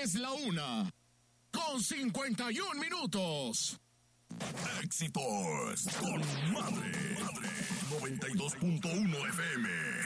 Es la 1:51. Éxitos con Madre 92.1 FM.